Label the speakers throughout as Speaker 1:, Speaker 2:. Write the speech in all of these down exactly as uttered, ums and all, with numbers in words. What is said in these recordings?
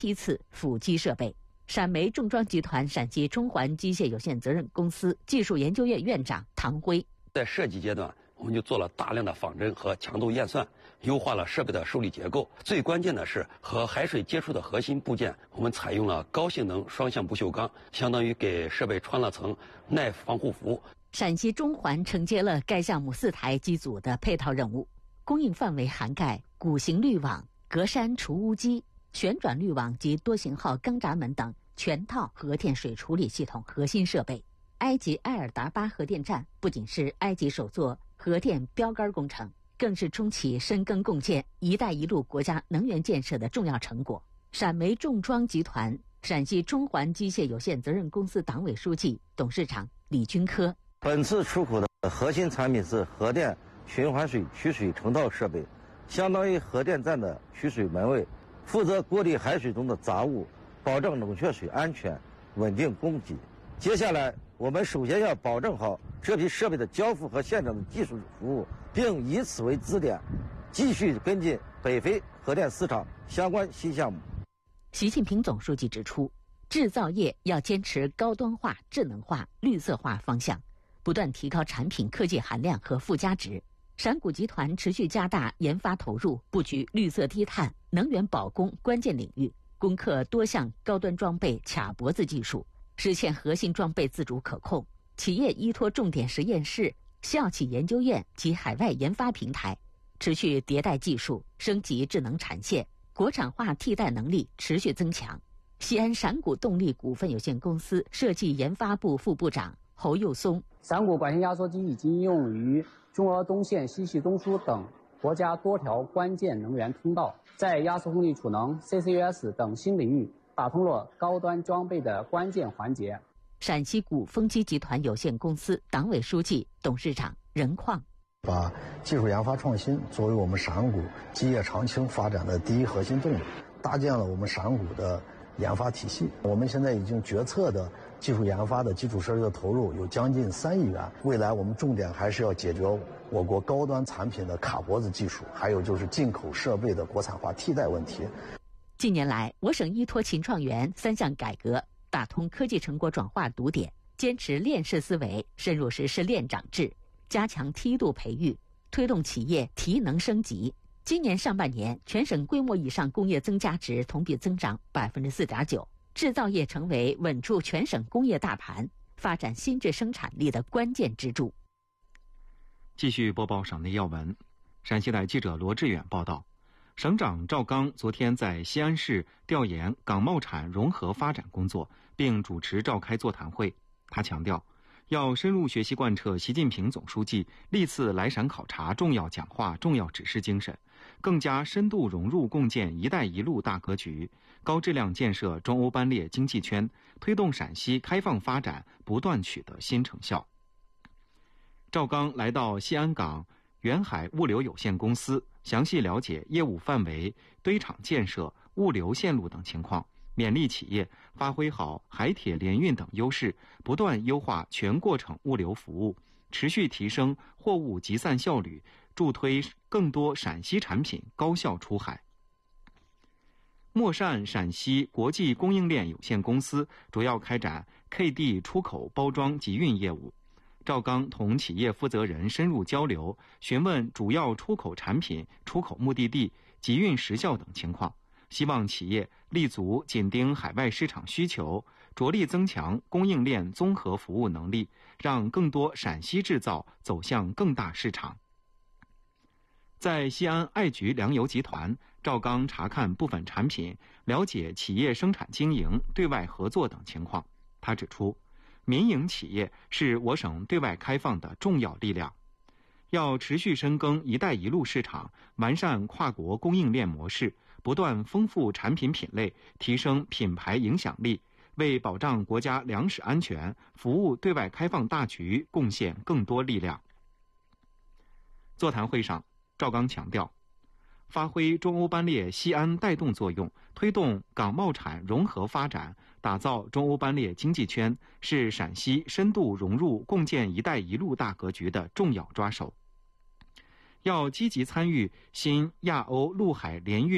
Speaker 1: 批次辅机设备。陕煤重装集团陕西中环机械有限责任公司技术研究院院长唐辉，
Speaker 2: 在设计阶段，我们就做了大量的仿真和强度验算，优化了设备的受力结构。最关键的是，和海水接触的核心部件，我们采用了高性能双向不锈钢，相当于给设备穿了层耐防护服。
Speaker 1: 陕西中环承接了该项目四台机组的配套任务，供应范围涵盖鼓形滤网、格栅除污机、旋转滤网及多型号钢闸门等全套核电水处理系统核心设备。埃及埃尔达巴核电站不仅是埃及首座核电标杆工程，更是中企深耕共建“一带一路”国家能源建设的重要成果。陕煤重装集团陕西中环机械有限责任公司党委书记、董事长李军科，
Speaker 3: 本次出口的核心产品是核电循环水取水成套设备，相当于核电站的取水门卫，负责过滤海水中的杂物，保证冷却水安全稳定供给。接下来，我们首先要保证好这批设备的交付和现场的技术服务，并以此为支点，继续跟进北非核电市场相关新项目。
Speaker 1: 习近平总书记指出，制造业要坚持高端化、智能化、绿色化方向，不断提高产品科技含量和附加值。陕谷集团持续加大研发投入，布局绿色低碳、能源保供关键领域，攻克多项高端装备卡脖子技术，实现核心装备自主可控。企业依托重点实验室、校企研究院及海外研发平台，持续迭代技术，升级智能产线，国产化替代能力持续增强。西安陕谷动力股份有限公司设计研发部副部长侯佑松，
Speaker 4: 陕谷管线压缩机已经用于中俄东线、西气东输等国家多条关键能源通道，在压缩空气储能、C C U S 等新领域打通了高端装备的关键环节。
Speaker 1: 陕西鼓风机集团有限公司党委书记、董事长任矿，
Speaker 5: 把技术研发创新作为我们陕谷基业长青发展的第一核心动力，搭建了我们陕谷的研发体系。我们现在已经决策的技术研发的基础设施的投入有将近三亿元，未来我们重点还是要解决我国高端产品的卡脖子技术，还有就是进口设备的国产化替代问题。
Speaker 1: 近年来，我省依托秦创园三项改革，打通科技成果转化堵点，坚持链式思维，深入实施链长制，加强梯度培育，推动企业提能升级。今年上半年，全省规模以上工业增加值同比增长百分之四点九，制造业成为稳住全省工业大盘、发展新质生产力的关键支柱。
Speaker 6: 继续播报省内要闻。陕西台记者罗志远报道，省长赵刚昨天在西安市调研港贸产融合发展工作，并主持召开座谈会。他强调，要深入学习贯彻习近平总书记历次来陕考察重要讲话、重要指示精神，更加深度融入共建“一带一路”大格局，高质量建设中欧班列经济圈，推动陕西开放发展不断取得新成效。赵刚来到西安港远海物流有限公司，详细了解业务范围、堆场建设、物流线路等情况，勉励企业发挥好海铁联运等优势，不断优化全过程物流服务，持续提升货物集散效率，助推更多陕西产品高效出海。莫善陕西国际供应链有限公司主要开展 K D 出口包装集运业务。赵刚同企业负责人深入交流，询问主要出口产品、出口目的地、集运时效等情况，希望企业立足紧盯海外市场需求，着力增强供应链综合服务能力，让更多陕西制造走向更大市场。在西安爱菊粮油集团，赵刚查看部分产品，了解企业生产经营、对外合作等情况。他指出，民营企业是我省对外开放的重要力量，要持续深耕“一带一路”市场，完善跨国供应链模式，不断丰富产品品类，提升品牌影响力，为保障国家粮食安全、服务对外开放大局贡献更多力量。座谈会上，赵刚强调，发挥中欧班列西安带动作用，推动港贸产融合发展，打造中欧班列经济圈，是陕西深度融入共建“一带一路”大格局的重要抓手。要积极参与新亚欧陆海联运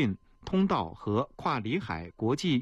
Speaker 6: 通道和跨里海国际